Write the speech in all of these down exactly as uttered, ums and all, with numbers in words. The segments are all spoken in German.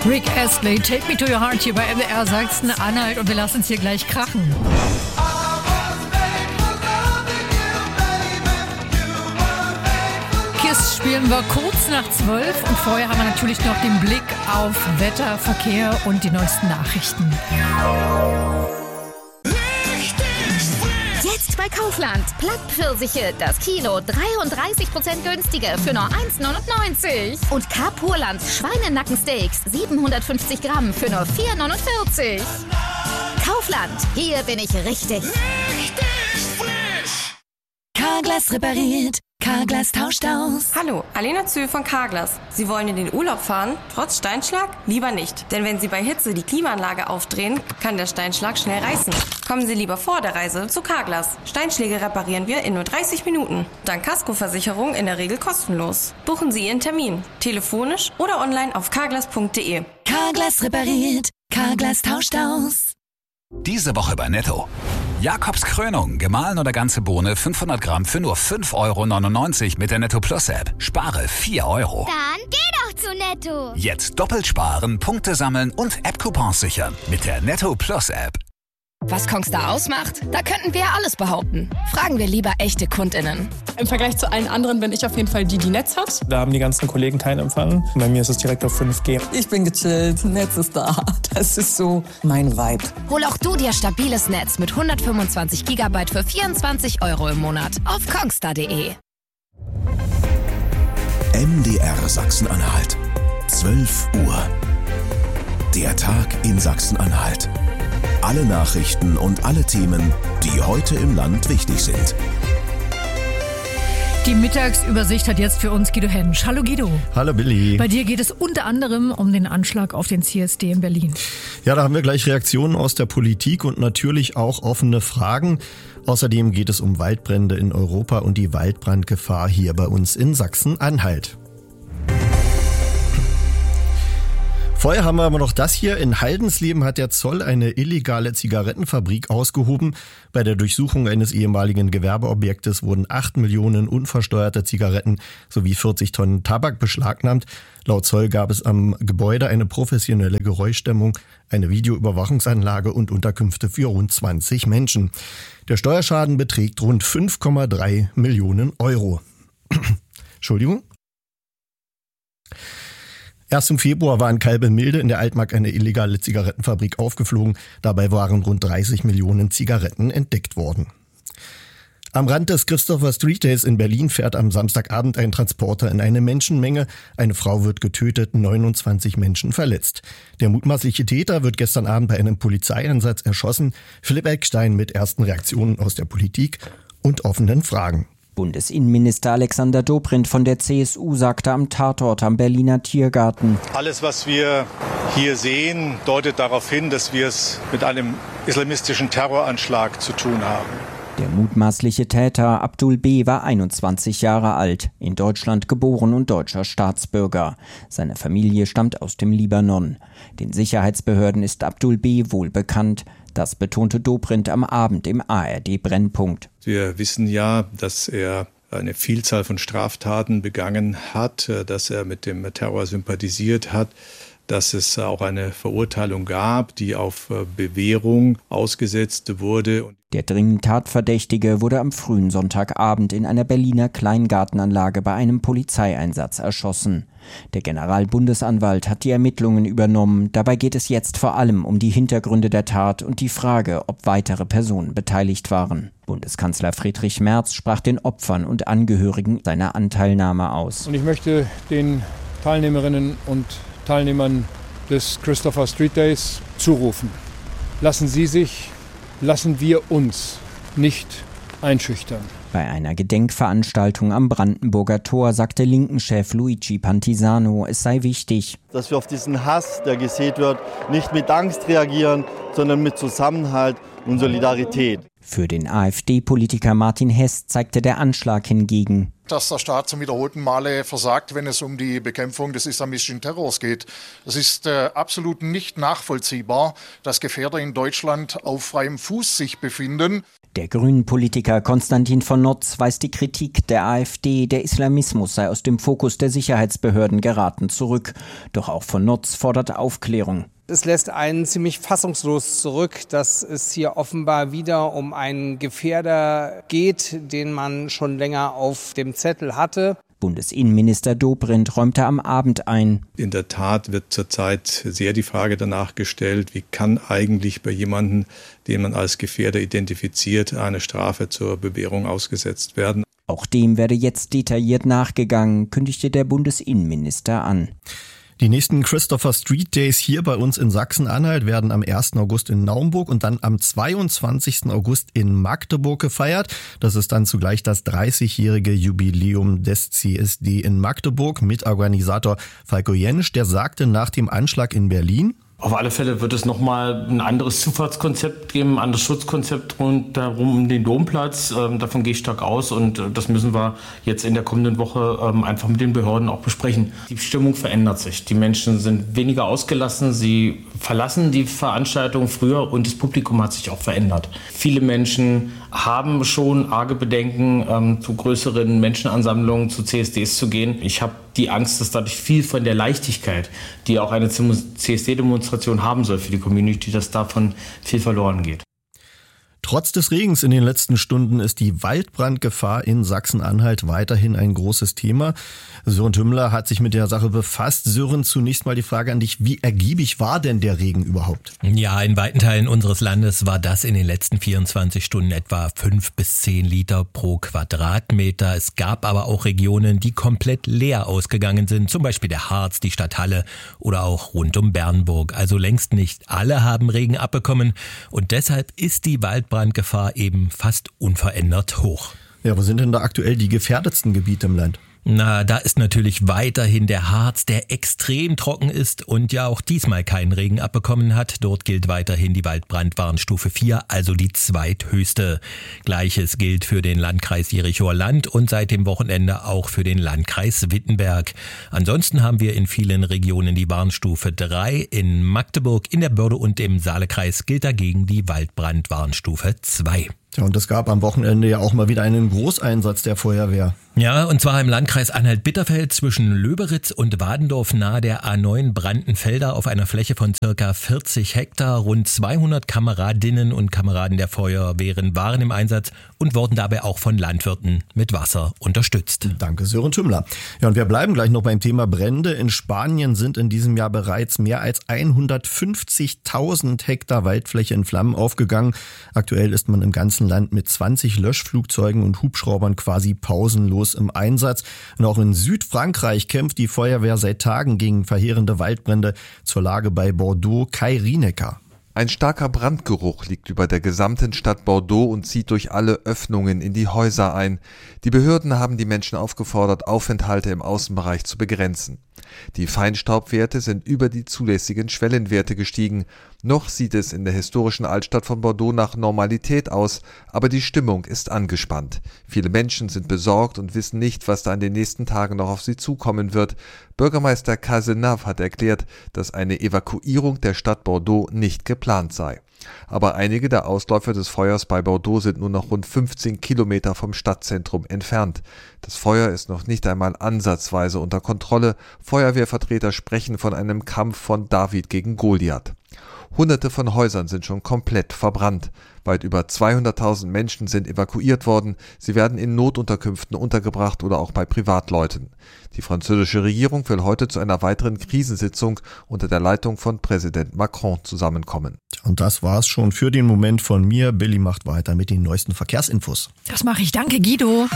Rick Astley, Take Me to Your Heart hier bei M D R Sachsen-Anhalt und wir lassen es hier gleich krachen. KISS spielen wir kurz nach zwölf und vorher haben wir natürlich noch den Blick auf Wetter, Verkehr und die neuesten Nachrichten. Jetzt bei Kaufland. Plattpfirsiche, das Kilo dreiunddreißig Prozent günstiger für nur eins neunundneunzig. Und Carpurland Schweinenackensteaks siebenhundertfünfzig Gramm für nur vier neunundvierzig. Kaufland, hier bin ich richtig. Richtig frisch. Carglass repariert. Carglass tauscht aus. Hallo, Alena Zühl von Carglass. Sie wollen in den Urlaub fahren, trotz Steinschlag? Lieber nicht. Denn wenn Sie bei Hitze die Klimaanlage aufdrehen, kann der Steinschlag schnell reißen. Kommen Sie lieber vor der Reise zu Carglass. Steinschläge reparieren wir in nur dreißig Minuten. Dank Kaskoversicherung in der Regel kostenlos. Buchen Sie Ihren Termin. Telefonisch oder online auf carglass punkt de. Carglass repariert. Carglass tauscht aus. Diese Woche bei Netto. Jakobs Krönung, gemahlen oder ganze Bohne, fünfhundert Gramm für nur fünf Euro neunundneunzig mit der Netto Plus App. Spare vier Euro. Dann geh doch zu Netto. Jetzt doppelt sparen, Punkte sammeln und App-Coupons sichern mit der Netto Plus App. Was Kongstar ausmacht? Da könnten wir ja alles behaupten. Fragen wir lieber echte KundInnen. Im Vergleich zu allen anderen bin ich auf jeden Fall die, die Netz hat. Da haben die ganzen Kollegen keinen Empfang. Bei mir ist es direkt auf fünf G. Ich bin gechillt, Netz ist da. Das ist so mein Vibe. Hol auch du dir stabiles Netz mit hundertfünfundzwanzig Gigabyte für vierundzwanzig Euro im Monat auf kongstar punkt de. M D R Sachsen-Anhalt. zwölf Uhr. Der Tag in Sachsen-Anhalt. Alle Nachrichten und alle Themen, die heute im Land wichtig sind. Die Mittagsübersicht hat jetzt für uns Guido Hensch. Hallo Guido. Hallo Billy. Bei dir geht es unter anderem um den Anschlag auf den C S D in Berlin. Ja, da haben wir gleich Reaktionen aus der Politik und natürlich auch offene Fragen. Außerdem geht es um Waldbrände in Europa und die Waldbrandgefahr hier bei uns in Sachsen-Anhalt. Vorher haben wir aber noch das hier. In Haldensleben hat der Zoll eine illegale Zigarettenfabrik ausgehoben. Bei der Durchsuchung eines ehemaligen Gewerbeobjektes wurden acht Millionen unversteuerte Zigaretten sowie vierzig Tonnen Tabak beschlagnahmt. Laut Zoll gab es am Gebäude eine professionelle Geräuschdämmung, eine Videoüberwachungsanlage und Unterkünfte für rund zwanzig Menschen. Der Steuerschaden beträgt rund fünf Komma drei Millionen Euro. Entschuldigung. Erst im Februar war in Kalbemilde in der Altmark eine illegale Zigarettenfabrik aufgeflogen. Dabei waren rund dreißig Millionen Zigaretten entdeckt worden. Am Rand des Christopher Street Days in Berlin fährt am Samstagabend ein Transporter in eine Menschenmenge. Eine Frau wird getötet, neunundzwanzig Menschen verletzt. Der mutmaßliche Täter wird gestern Abend bei einem Polizeieinsatz erschossen. Philipp Eckstein mit ersten Reaktionen aus der Politik und offenen Fragen. Bundesinnenminister Alexander Dobrindt von der C S U sagte am Tatort am Berliner Tiergarten: Alles, was wir hier sehen, deutet darauf hin, dass wir es mit einem islamistischen Terroranschlag zu tun haben. Der mutmaßliche Täter Abdul B. war einundzwanzig Jahre alt, in Deutschland geboren und deutscher Staatsbürger. Seine Familie stammt aus dem Libanon. Den Sicherheitsbehörden ist Abdul B. wohl bekannt. Das betonte Dobrindt am Abend im A R D-Brennpunkt. Wir wissen ja, dass er eine Vielzahl von Straftaten begangen hat, dass er mit dem Terror sympathisiert hat, dass es auch eine Verurteilung gab, die auf Bewährung ausgesetzt wurde. Der dringend Tatverdächtige wurde am frühen Sonntagabend in einer Berliner Kleingartenanlage bei einem Polizeieinsatz erschossen. Der Generalbundesanwalt hat die Ermittlungen übernommen. Dabei geht es jetzt vor allem um die Hintergründe der Tat und die Frage, ob weitere Personen beteiligt waren. Bundeskanzler Friedrich Merz sprach den Opfern und Angehörigen seiner Anteilnahme aus. Und ich möchte den Teilnehmerinnen und Teilnehmern des Christopher Street Days zurufen: Lassen Sie sich, lassen wir uns nicht einschüchtern. Bei einer Gedenkveranstaltung am Brandenburger Tor sagte Linken-Chef Luigi Pantisano, es sei wichtig, dass wir auf diesen Hass, der gesät wird, nicht mit Angst reagieren, sondern mit Zusammenhalt und Solidarität. Für den AfD-Politiker Martin Hess zeigte der Anschlag hingegen, dass der Staat zum wiederholten Male versagt, wenn es um die Bekämpfung des islamistischen Terrors geht. Es ist äh, absolut nicht nachvollziehbar, dass Gefährder in Deutschland auf freiem Fuß sich befinden. Der Grünen-Politiker Konstantin von Notz weist die Kritik der AfD, der Islamismus sei aus dem Fokus der Sicherheitsbehörden geraten, zurück. Doch auch von Notz fordert Aufklärung. Es lässt einen ziemlich fassungslos zurück, dass es hier offenbar wieder um einen Gefährder geht, den man schon länger auf dem Zettel hatte. Bundesinnenminister Dobrindt räumte am Abend ein. In der Tat wird zurzeit sehr die Frage danach gestellt, wie kann eigentlich bei jemandem, den man als Gefährder identifiziert, eine Strafe zur Bewährung ausgesetzt werden. Auch dem werde jetzt detailliert nachgegangen, kündigte der Bundesinnenminister an. Die nächsten Christopher Street Days hier bei uns in Sachsen-Anhalt werden am ersten August in Naumburg und dann am zweiundzwanzigsten August in Magdeburg gefeiert. Das ist dann zugleich das dreißigjährige Jubiläum des C S D in Magdeburg. Mitorganisator Falko Jentsch, der sagte nach dem Anschlag in Berlin: Auf alle Fälle wird es nochmal ein anderes Zufahrtskonzept geben, ein anderes Schutzkonzept rundherum um den Domplatz. Ähm, davon gehe ich stark aus und äh, das müssen wir jetzt in der kommenden Woche ähm, einfach mit den Behörden auch besprechen. Die Stimmung verändert sich. Die Menschen sind weniger ausgelassen, sie verlassen die Veranstaltung früher und das Publikum hat sich auch verändert. Viele Menschen haben schon arge Bedenken, ähm, zu größeren Menschenansammlungen, zu C S Ds zu gehen. Ich habe die Angst, dass dadurch viel von der Leichtigkeit, die auch eine C S D-Demonstration haben soll für die Community, dass davon viel verloren geht. Trotz des Regens in den letzten Stunden ist die Waldbrandgefahr in Sachsen-Anhalt weiterhin ein großes Thema. Sören Tümmler hat sich mit der Sache befasst. Sören, zunächst mal die Frage an dich, wie ergiebig war denn der Regen überhaupt? Ja, in weiten Teilen unseres Landes war das in den letzten vierundzwanzig Stunden etwa fünf bis zehn Liter pro Quadratmeter. Es gab aber auch Regionen, die komplett leer ausgegangen sind, zum Beispiel der Harz, die Stadt Halle oder auch rund um Bernburg. Also längst nicht alle haben Regen abbekommen und deshalb ist die Waldbrandgefahr Brandgefahr eben fast unverändert hoch. Ja, wo sind denn da aktuell die gefährdetsten Gebiete im Land? Na, da ist natürlich weiterhin der Harz, der extrem trocken ist und ja auch diesmal keinen Regen abbekommen hat. Dort gilt weiterhin die Waldbrandwarnstufe vier, also die zweithöchste. Gleiches gilt für den Landkreis Jerichower Land und seit dem Wochenende auch für den Landkreis Wittenberg. Ansonsten haben wir in vielen Regionen die Warnstufe drei. In Magdeburg, in der Börde und im Saalekreis gilt dagegen die Waldbrandwarnstufe zwei. Ja, und es gab am Wochenende ja auch mal wieder einen Großeinsatz der Feuerwehr. Ja, und zwar im Landkreis Anhalt-Bitterfeld zwischen Löberitz und Wadendorf nahe der A neun Brandenfelder auf einer Fläche von circa vierzig Hektar. Rund zweihundert Kameradinnen und Kameraden der Feuerwehren waren im Einsatz und wurden dabei auch von Landwirten mit Wasser unterstützt. Danke, Sören Tümmler. Ja, und wir bleiben gleich noch beim Thema Brände. In Spanien sind in diesem Jahr bereits mehr als hundertfünfzigtausend Hektar Waldfläche in Flammen aufgegangen. Aktuell ist man im ganzen Land mit zwanzig Löschflugzeugen und Hubschraubern quasi pausenlos im Einsatz. Und auch in Südfrankreich kämpft die Feuerwehr seit Tagen gegen verheerende Waldbrände. Zur Lage bei Bordeaux, Kai Rienecker. Ein starker Brandgeruch liegt über der gesamten Stadt Bordeaux und zieht durch alle Öffnungen in die Häuser ein. Die Behörden haben die Menschen aufgefordert, Aufenthalte im Außenbereich zu begrenzen. Die Feinstaubwerte sind über die zulässigen Schwellenwerte gestiegen. Noch sieht es in der historischen Altstadt von Bordeaux nach Normalität aus, aber die Stimmung ist angespannt. Viele Menschen sind besorgt und wissen nicht, was da in den nächsten Tagen noch auf sie zukommen wird. Bürgermeister Cazenave hat erklärt, dass eine Evakuierung der Stadt Bordeaux nicht geplant sei. Aber einige der Ausläufer des Feuers bei Bordeaux sind nur noch rund fünfzehn Kilometer vom Stadtzentrum entfernt. Das Feuer ist noch nicht einmal ansatzweise unter Kontrolle. Feuerwehrvertreter sprechen von einem Kampf von David gegen Goliath. Hunderte von Häusern sind schon komplett verbrannt. Weit über zweihunderttausend Menschen sind evakuiert worden. Sie werden in Notunterkünften untergebracht oder auch bei Privatleuten. Die französische Regierung will heute zu einer weiteren Krisensitzung unter der Leitung von Präsident Macron zusammenkommen. Und das war's schon für den Moment von mir. Billy macht weiter mit den neuesten Verkehrsinfos. Das mache ich. Danke, Guido.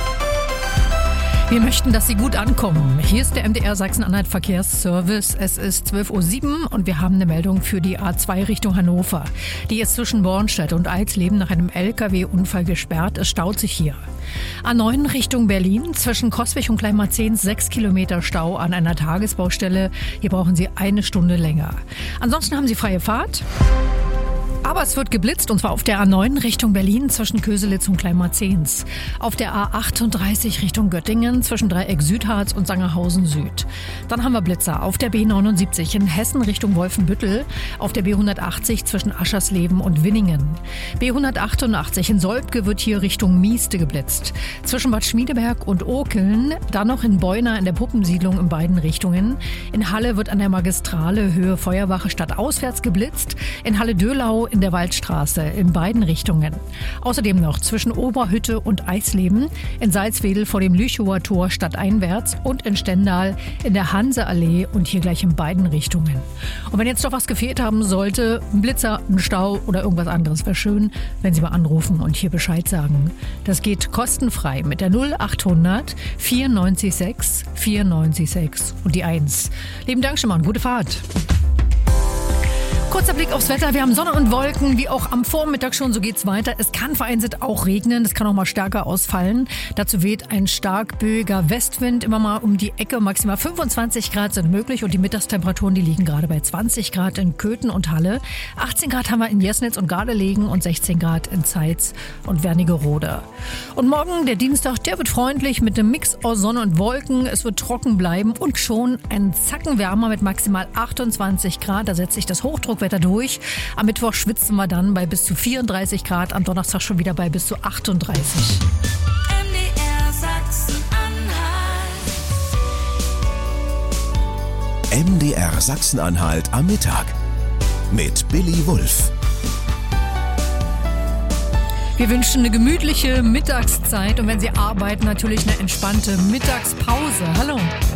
Wir möchten, dass Sie gut ankommen. Hier ist der M D R Sachsen-Anhalt Verkehrsservice. Es ist zwölf Uhr sieben und wir haben eine Meldung für die A zwei Richtung Hannover. Die ist zwischen Bornstedt und Alsleben nach einem L K W-Unfall gesperrt. Es staut sich hier. A neun Richtung Berlin zwischen Coswig und Kleinmarzehn sechs Kilometer Stau an einer Tagesbaustelle. Hier brauchen Sie eine Stunde länger. Ansonsten haben Sie freie Fahrt. Aber es wird geblitzt und zwar auf der A neun Richtung Berlin zwischen Köselitz und Kleinmarzehns. Auf der A achtunddreißig Richtung Göttingen zwischen Dreieck Südharz und Sangerhausen Süd. Dann haben wir Blitzer auf der B neunundsiebzig in Hessen Richtung Wolfenbüttel. Auf der B hundertachtzig zwischen Aschersleben und Winningen. B hundertachtundachtzig in Solbke wird hier Richtung Mieste geblitzt. Zwischen Bad Schmiedeberg und Okeln. Dann noch in Beuna in der Puppensiedlung in beiden Richtungen. In Halle wird an der Magistrale Höhe Feuerwache stadtauswärts geblitzt. In Halle-Döhlau in der Waldstraße in beiden Richtungen. Außerdem noch zwischen Oberhütte und Eisleben, in Salzwedel vor dem Lüchower Tor stadteinwärts und in Stendal in der Hanseallee und hier gleich in beiden Richtungen. Und wenn jetzt doch was gefehlt haben sollte, ein Blitzer, ein Stau oder irgendwas anderes, wäre schön, wenn Sie mal anrufen und hier Bescheid sagen. Das geht kostenfrei mit der null achthundert vierundneunzig sechs vierundneunzig sechs und die eins. Lieben Dank schon mal und gute Fahrt. Kurzer Blick aufs Wetter. Wir haben Sonne und Wolken, wie auch am Vormittag schon, so geht's weiter. Es kann vereinzelt auch regnen, es kann auch mal stärker ausfallen. Dazu weht ein stark böiger Westwind immer mal um die Ecke. Maximal fünfundzwanzig Grad sind möglich und die Mittagstemperaturen, die liegen gerade bei zwanzig Grad in Köthen und Halle. achtzehn Grad haben wir in Jesnitz und Gardelegen und sechzehn Grad in Zeitz und Wernigerode. Und morgen, der Dienstag, der wird freundlich mit einem Mix aus Sonne und Wolken. Es wird trocken bleiben und schon ein Zacken wärmer mit maximal achtundzwanzig Grad. Da setzt sich das Hochdruckwetter durch. Am Mittwoch schwitzen wir dann bei bis zu vierunddreißig Grad, am Donnerstag schon wieder bei bis zu achtunddreißig. M D R Sachsen-Anhalt. M D R Sachsen-Anhalt am Mittag mit Billy Wulff. Wir wünschen eine gemütliche Mittagszeit und wenn Sie arbeiten, natürlich eine entspannte Mittagspause. Hallo.